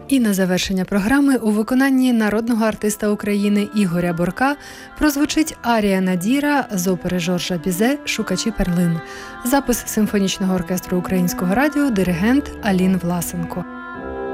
І на завершення програми у виконанні народного артиста України Ігоря Борка прозвучить арія Надіра з опери Жоржа Бізе «Шукачі перлин». Запис симфонічного оркестру Українського радіо, диригент Алін Власенко.